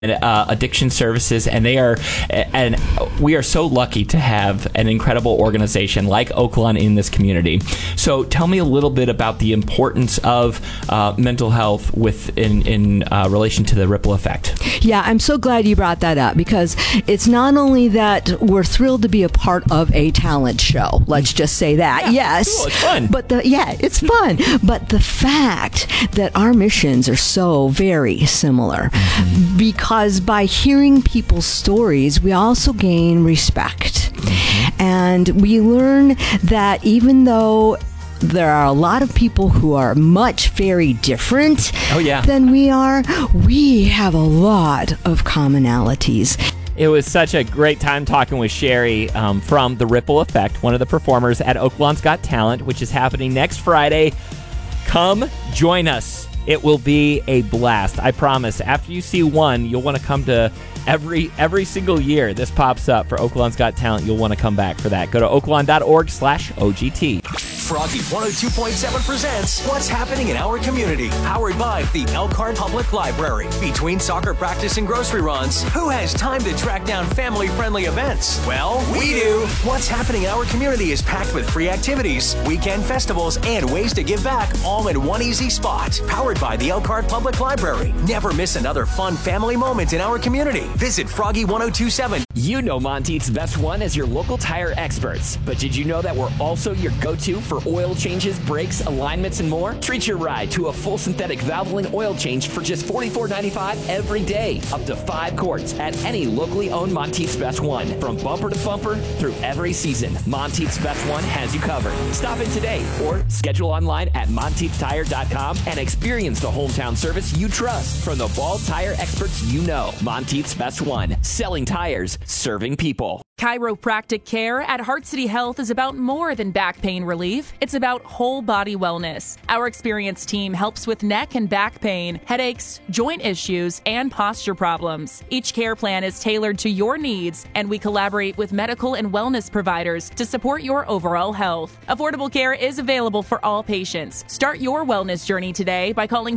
addiction services, and we are so lucky to have an incredible organization like Oaklawn in this community. So tell me a little bit about the importance of mental health in relation to the ripple effect. Yeah, I'm so glad you brought that up, because it's not only that we're thrilled to be a part of a talent show. Let's just say that. Yeah, yes. Cool, it's fun. It's fun. But the fact that our missions are so very similar, because by hearing people's stories, we also gain respect. And we learn that even though there are a lot of people who are very different than we are, we have a lot of commonalities. It was such a great time talking with Sherry from The Ripple Effect, one of the performers at Oaklawn's Got Talent, which is happening next Friday. Come join us. It will be a blast. I promise. After you see one, you'll want to come to every single year this pops up for Oaklawn's Got Talent. You'll want to come back for that. Go to oaklawn.org/OGT. Froggy 102.7 presents What's Happening in Our Community, powered by the Elkhart Public Library. Between soccer practice and grocery runs, who has time to track down family-friendly events? Well, we do. What's Happening in Our Community is packed with free activities, weekend festivals, and ways to give back, all in one easy spot. Powered by the Elkhart Public Library. Never miss another fun family moment in our community. Visit Froggy 102.7. You know Monteith's Best One as your local tire experts, but did you know that we're also your go-to for oil changes, brakes, alignments, and more? Treat your ride to a full synthetic Valvoline oil change for just $44.95 every day, up to 5 quarts at any locally owned Monteith's Best One. From bumper to bumper through every season, Monteith's Best One has you covered. Stop in today or schedule online at monteithtire.com and experience the hometown service you trust from the bald tire experts you know. Monteith's Best One, selling tires, serving people. Chiropractic care at Heart City Health is about more than back pain relief. It's about whole body wellness. Our experienced team helps with neck and back pain, headaches, joint issues, and posture problems. Each care plan is tailored to your needs, and we collaborate with medical and wellness providers to support your overall health. Affordable care is available for all patients. Start your wellness journey today by calling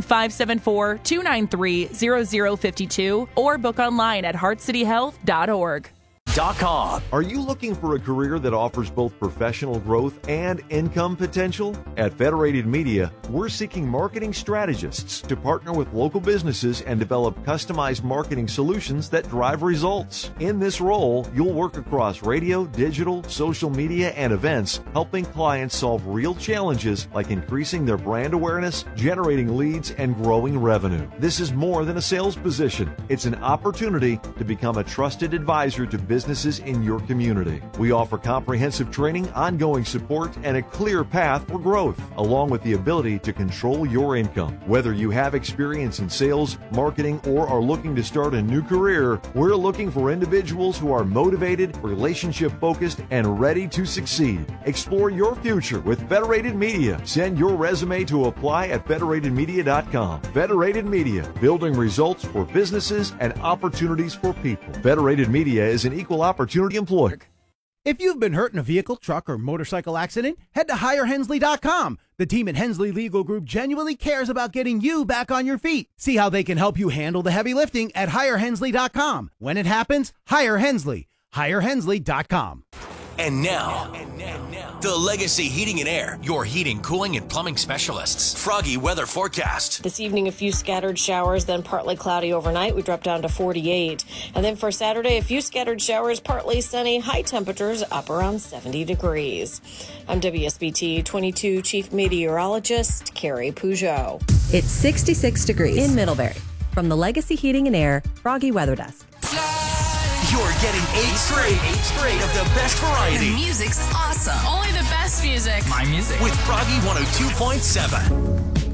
574-293-0052 or book online at heartcityhealth.org. Are you looking for a career that offers both professional growth and income potential? At Federated Media, we're seeking marketing strategists to partner with local businesses and develop customized marketing solutions that drive results. In this role, you'll work across radio, digital, social media, and events, helping clients solve real challenges like increasing their brand awareness, generating leads, and growing revenue. This is more than a sales position. It's an opportunity to become a trusted advisor to businesses in your community. We offer comprehensive training, ongoing support, and a clear path for growth, along with the ability to control your income. Whether you have experience in sales, marketing, or are looking to start a new career, we're looking for individuals who are motivated, relationship-focused, and ready to succeed. Explore your future with Federated Media. Send your resume to apply at federatedmedia.com. Federated Media, building results for businesses and opportunities for people. Federated Media is an equal opportunity employer. If you've been hurt in a vehicle, truck, or motorcycle accident, head to HireHensley.com. The team at Hensley Legal Group genuinely cares about getting you back on your feet. See how they can help you handle the heavy lifting at HireHensley.com. When it happens, hire Hensley. HireHensley.com. And now, the Legacy Heating and Air, your heating, cooling, and plumbing specialists. Froggy weather forecast. This evening, a few scattered showers, then partly cloudy overnight. We drop down to 48. And then for Saturday, a few scattered showers, partly sunny, high temperatures up around 70 degrees. I'm WSBT 22 Chief Meteorologist Carrie Peugeot. It's 66 degrees in Middlebury. From the Legacy Heating and Air Froggy Weather Desk. You're getting 8 straight of the best variety. The music's awesome. Only the best music. My music. With Froggy 102.7.